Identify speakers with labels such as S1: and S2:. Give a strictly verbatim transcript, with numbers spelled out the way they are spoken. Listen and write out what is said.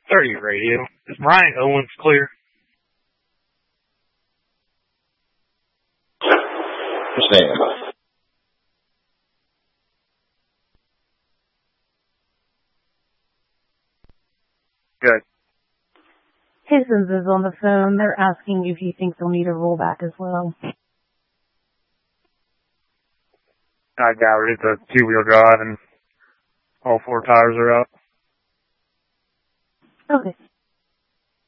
S1: thirty radio. Is Ryan Owens clear?
S2: Stand.
S1: Good.
S3: Hissens is on the phone. They're asking if you think they'll need a rollback as well.
S1: I doubt it. It's a two-wheel drive and all four tires are out.
S3: Okay.